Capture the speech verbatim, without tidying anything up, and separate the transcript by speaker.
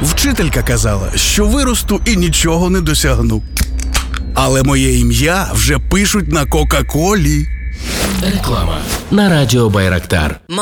Speaker 1: Вчителька казала, що виросту і нічого не досягну. Але моє ім'я вже пишуть на Кока-Колі.
Speaker 2: Реклама на радіо Байрактар.